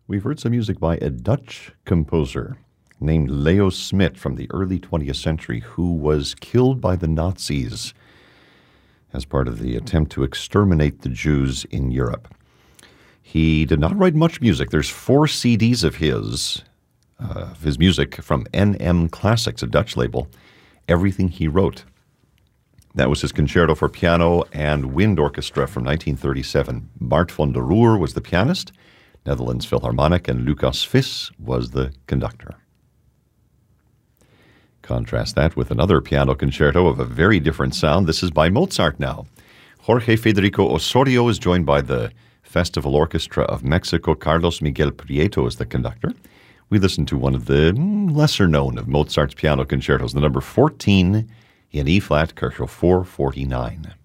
We've heard some music by a Dutch composer named Leo Smit from the early 20th century who was killed by the Nazis as part of the attempt to exterminate the Jews in Europe. He did not write much music. There's 4 CDs of his music from NM Classics, a Dutch label, everything he wrote. That was his concerto for piano and wind orchestra from 1937. Bart van der Roer was the pianist, Netherlands Philharmonic, and Lucas Vis was the conductor. Contrast that with another piano concerto of a very different sound. This is by Mozart now. Jorge Federico Osorio is joined by the Festival Orchestra of Mexico. Carlos Miguel Prieto is the conductor. We listen to one of the lesser known of Mozart's piano concertos, the number 14 in E-flat, Kerschel 449.